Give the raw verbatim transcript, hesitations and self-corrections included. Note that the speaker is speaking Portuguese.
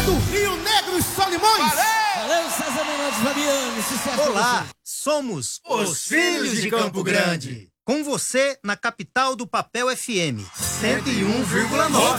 do Rio Negro e Solimões. Valeu, César Menotti Fabiano, sucesso. Olá, somos os Filhos de Campo Grande. Com você na capital do Papel F M, cento e um vírgula nove.